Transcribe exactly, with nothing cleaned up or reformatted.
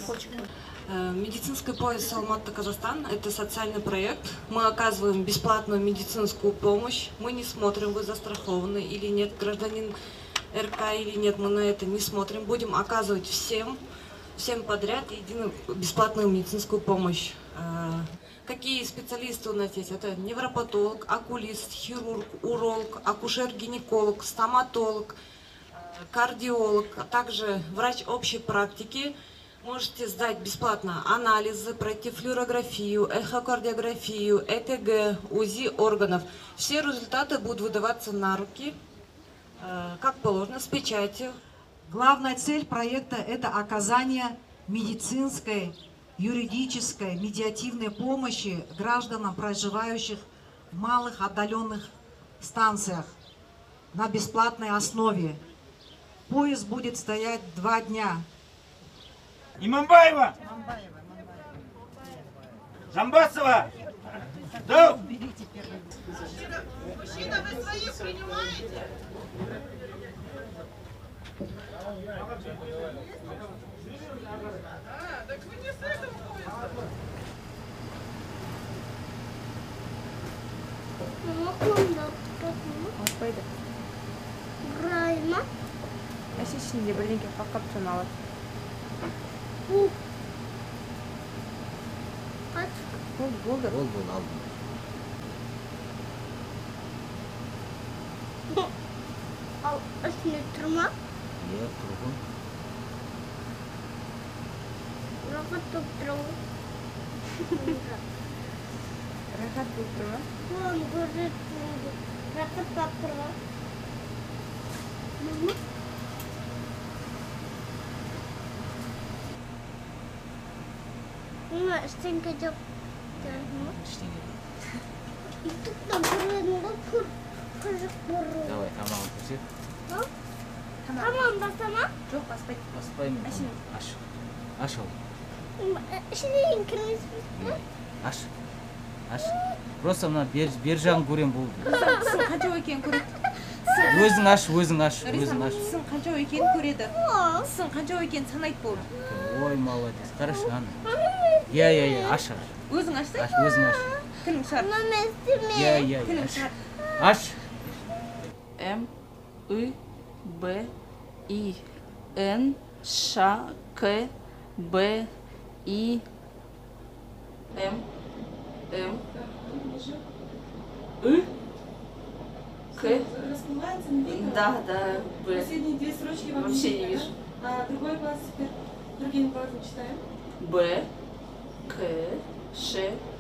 Медицинский пояс Алматы-Казахстан – это социальный проект. Мы оказываем бесплатную медицинскую помощь. Мы не смотрим, вы застрахованы или нет, гражданин РК или нет, мы на это не смотрим. Будем оказывать всем, всем подряд единую бесплатную медицинскую помощь. Какие специалисты у нас есть? Это невропатолог, окулист, хирург, уролог, акушер-гинеколог, стоматолог, кардиолог, а также врач общей практики. Можете сдать бесплатно анализы, пройти флюорографию, эхокардиографию, ЭКГ, УЗИ органов. Все результаты будут выдаваться на руки, как положено, с печатью. Главная цель проекта – это оказание медицинской, юридической, медиативной помощи гражданам, проживающих в малых отдаленных станциях на бесплатной основе. Поезд будет стоять два дня. Имамбаева! Жамбасова! Да! Мужчина, вы своих принимаете? А, так вы не с этого поезда. Брайма. Әшешінде бірдеңке қақап тоналады. Болды, болды. Ол бол алдым. Ал ішіне тұрма? Е, тұрғын. Рахат болып тұрма? Рахат болып тұрма? Оң көрсетіңді. Рахат болып тұрма? Мама? Мама, іштеңке жоқ. Ештеңе жоқ. Итіктен көргеніңді көр. Қызық бұру. Давай, тамағын көрсет. Тамам басама? Жоқ, баспайды. Баспаймын. Әшейін. Аш. Аш ол. Ішінен кірмеспіз бі? Аш. Аш. Просто мына бер жағын көрем болды. Тісің қанша екенін көреді. Өзің аш, өзің аш, өзің аш. Тісің қанша екенін көреді. Тісің қанша екенін санайды болды. Ой, молодец. Хорошо, ана. Я, я, я, аш, аш. Өзің ашсың? Аш, өзің аш. Тілің шығар. Мама істеме. Я, я, я, Тілің аш. шығар. Аш. М, И, Б, И, Н, Ш, К, Б, И, М, М, И, К. Расплывается, не видно? Да, да, Б. Последние две строчки вам Вообще не вижу. А другой класс теперь, другими буквами читаем. Б, К, Ш,